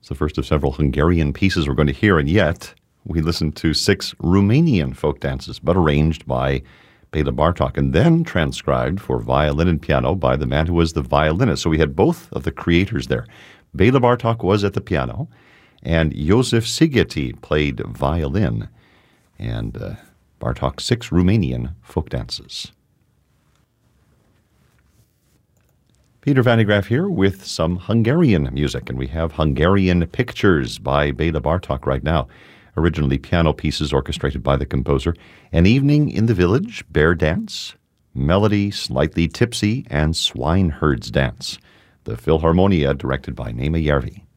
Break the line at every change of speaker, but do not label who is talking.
It's the first of several Hungarian pieces we're going to hear, and yet we listened to 6 Romanian folk dances, but arranged by Bela Bartok and then transcribed for violin and piano by the man who was the violinist. So we had both of the creators there. Bela Bartok was at the piano, and Josef Szigeti played violin. And Bartok's 6 Romanian folk dances. Peter Van de Graaff here with some Hungarian music, and we have Hungarian Pictures by Bela Bartok right now. Originally piano pieces orchestrated by the composer. An Evening in the Village, Bear Dance, Melody Slightly Tipsy, and Swineherd's Dance. The Philharmonia, directed by Németh Järvi.